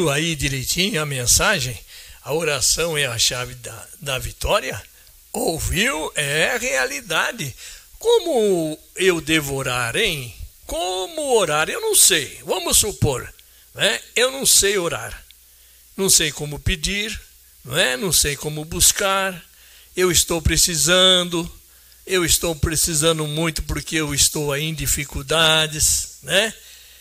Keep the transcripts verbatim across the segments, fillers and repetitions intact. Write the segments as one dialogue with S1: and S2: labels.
S1: Ouviu aí direitinho a mensagem? A oração é a chave da, da vitória? Ouviu? É realidade. Como eu devo orar, hein? Como orar? Eu não sei. Vamos supor, né? Eu não sei orar. Não sei como pedir, não é? Não sei como buscar. Eu estou precisando. Eu estou precisando muito porque eu estou aí em dificuldades, né?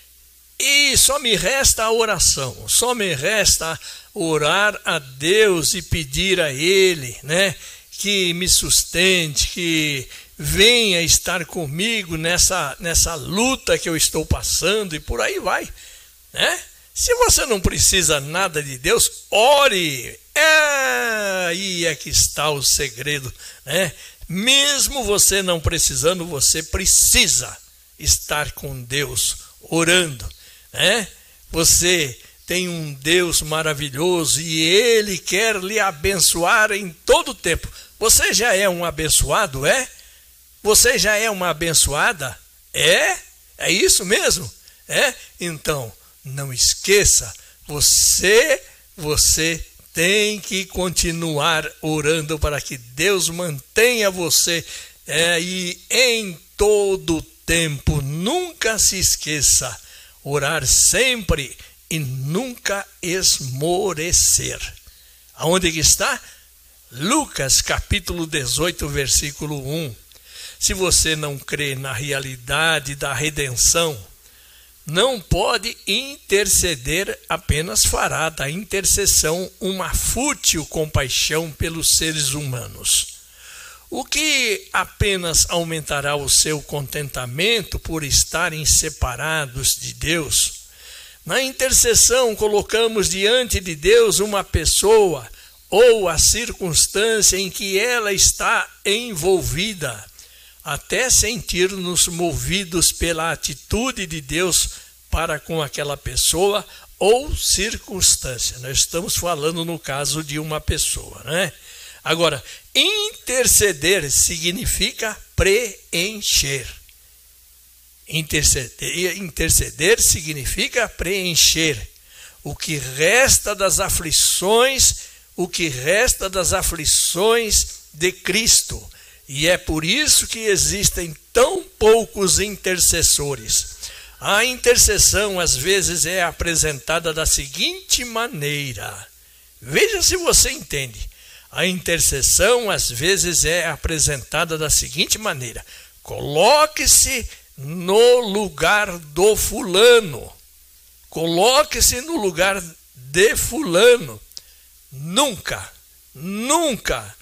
S1: E só me resta a oração. Só me resta orar a Deus e pedir a Ele, né? Que me sustente, que venha estar comigo nessa, nessa luta que eu estou passando e por aí vai, né? Se você não precisa nada de Deus, ore. É, aí é que está o segredo, né? Mesmo você não precisando, você precisa estar com Deus, orando, né? Você tem um Deus maravilhoso e Ele quer lhe abençoar em todo tempo. Você já é um abençoado, é? Você já é uma abençoada? É? É isso mesmo? É? Então, não esqueça, você, você tem que continuar orando para que Deus mantenha você é, e em todo tempo. Nunca se esqueça, orar sempre e nunca esmorecer. Aonde que está? Lucas capítulo dezoito, versículo um. Se você não crê na realidade da redenção, não pode interceder, apenas fará da intercessão uma fútil compaixão pelos seres humanos. O que apenas aumentará o seu contentamento por estarem separados de Deus. Na intercessão, colocamos diante de Deus uma pessoa ou a circunstância em que ela está envolvida, até sentir-nos movidos pela atitude de Deus para com aquela pessoa ou circunstância. Nós estamos falando no caso de uma pessoa, né? Agora, interceder significa preencher. Interceder, interceder significa preencher o que resta das aflições, o que resta das aflições de Cristo. E é por isso que existem tão poucos intercessores. A intercessão às vezes é apresentada da seguinte maneira. Veja se você entende. A intercessão às vezes é apresentada da seguinte maneira. Coloque-se no lugar do fulano. Coloque-se no lugar de fulano. Nunca, nunca.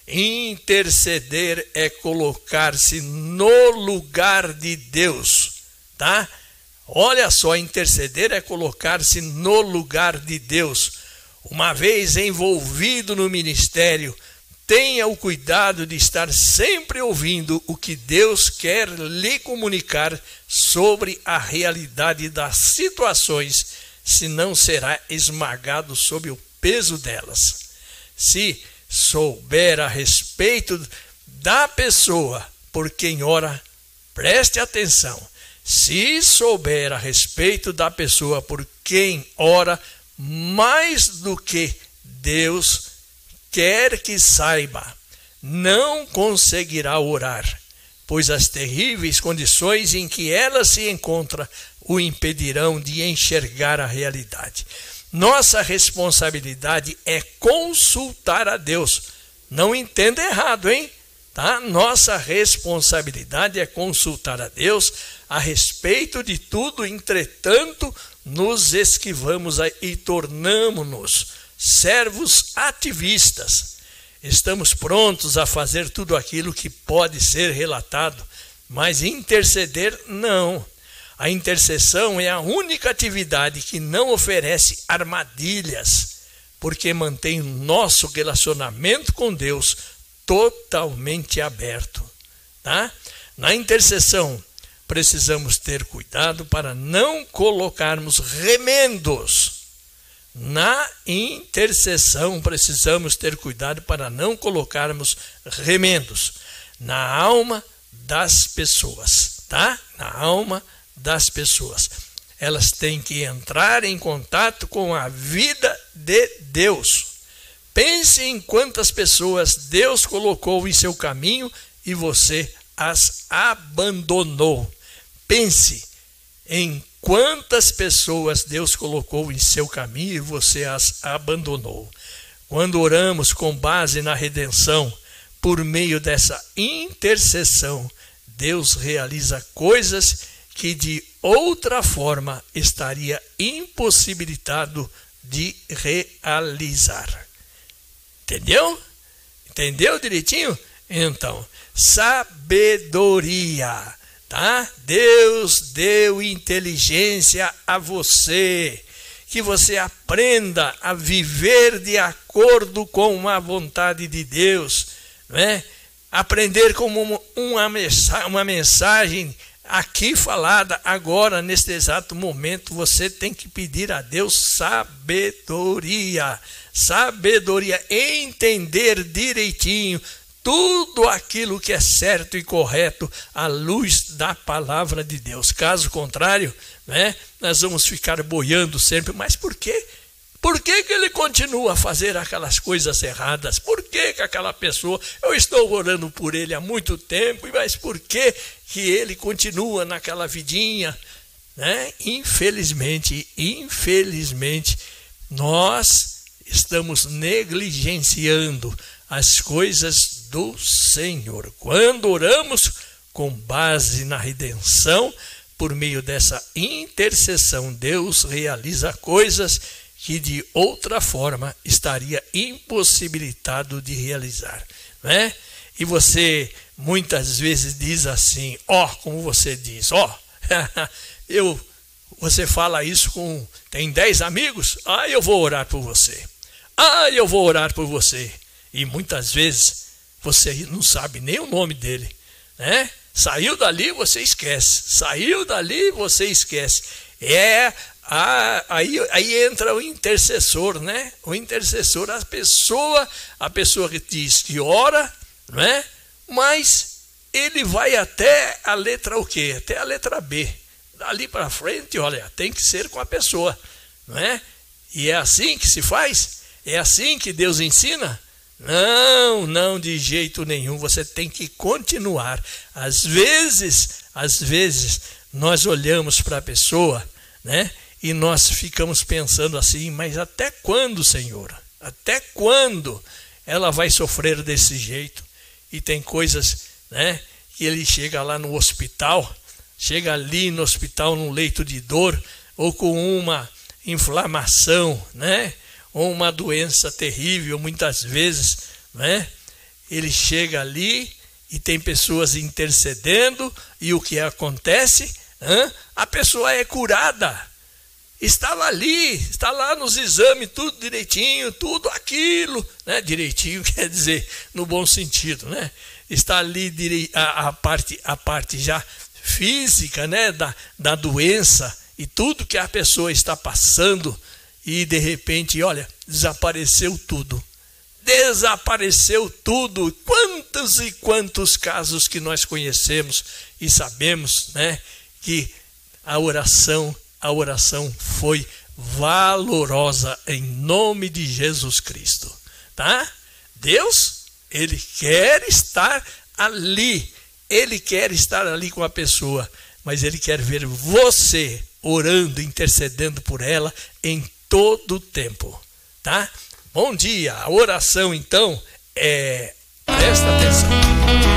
S1: Interceder é colocar-se no lugar de Deus, tá? Olha só, interceder é colocar-se no lugar de Deus. Uma vez envolvido no ministério, tenha o cuidado de estar sempre ouvindo o que Deus quer lhe comunicar sobre a realidade das situações, senão será esmagado sob o peso delas. Se souber a respeito da pessoa por quem ora, preste atenção. Se souber a respeito da pessoa por quem ora, mais do que Deus quer que saiba, não conseguirá orar, pois as terríveis condições em que ela se encontra o impedirão de enxergar a realidade. Nossa responsabilidade é consultar a Deus. Não entenda errado, hein? Tá? Nossa responsabilidade é consultar a Deus a respeito de tudo, entretanto, nos esquivamos e tornamos-nos servos ativistas. Estamos prontos a fazer tudo aquilo que pode ser relatado, mas interceder não. A intercessão é a única atividade que não oferece armadilhas, porque mantém o nosso relacionamento com Deus totalmente aberto, tá? Na intercessão, precisamos ter cuidado para não colocarmos remendos. Na intercessão, precisamos ter cuidado para não colocarmos remendos na alma das pessoas, tá? Na alma das pessoas. elas têm que entrar em contato com a vida de Deus. Pense em quantas pessoas Deus colocou em seu caminho e você as abandonou. Pense em quantas pessoas Deus colocou em seu caminho e você as abandonou. Quando oramos com base na redenção, por meio dessa intercessão, Deus realiza coisas que de outra forma estaria impossibilitado de realizar. Entendeu? Entendeu direitinho? Então, sabedoria, tá? Deus deu inteligência a você, que você aprenda a viver de acordo com a vontade de Deus, não é? Aprender como uma uma mensagem aqui falada agora, neste exato momento, você tem que pedir a Deus sabedoria, sabedoria, entender direitinho tudo aquilo que é certo e correto à luz da palavra de Deus. Caso contrário, né, nós vamos ficar boiando sempre. Mas por quê? Por que que ele continua a fazer aquelas coisas erradas? Por que que aquela pessoa, eu estou orando por ele há muito tempo, mas por que que ele continua naquela vidinha? Né? Infelizmente, infelizmente, nós estamos negligenciando as coisas do Senhor. Quando oramos com base na redenção, por meio dessa intercessão, Deus realiza coisas que de outra forma estaria impossibilitado de realizar, né? E você muitas vezes diz assim, ó, oh, como você diz, ó, oh, eu, você fala isso com, tem dez amigos, ah, eu vou orar por você, ah, eu vou orar por você, e muitas vezes você não sabe nem o nome dele, né? Saiu dali, você esquece, saiu dali, você esquece, é... Ah, aí, aí entra o intercessor, né? O intercessor, a pessoa, a pessoa que diz que ora, né? Mas ele vai até a letra o quê? Até a letra B. Dali para frente, olha, tem que ser com a pessoa, não é? E é assim que se faz? É assim que Deus ensina? Não, não de jeito nenhum. Você tem que continuar. Às vezes, às vezes, nós olhamos para a pessoa, né? E nós ficamos pensando assim, mas até quando, Senhor? Até quando ela vai sofrer desse jeito? E tem coisas, né, que ele chega lá no hospital, chega ali no hospital num leito de dor, ou com uma inflamação, né, ou uma doença terrível, muitas vezes, né? Ele chega ali e tem pessoas intercedendo, e o que acontece? Hã? A pessoa é curada. Estava ali, está lá nos exames, tudo direitinho, tudo aquilo, né? Direitinho quer dizer no bom sentido, né? Está ali a, a, parte, a parte já física, né? da, da doença e tudo que a pessoa está passando, e de repente, olha, desapareceu tudo. Desapareceu tudo. Quantos e quantos casos que nós conhecemos e sabemos, né? Que a oração A oração foi valorosa em nome de Jesus Cristo, tá? Deus, ele quer estar ali, ele quer estar ali com a pessoa, mas ele quer ver você orando, intercedendo por ela em todo o tempo, tá? Bom dia, a oração então é, presta atenção.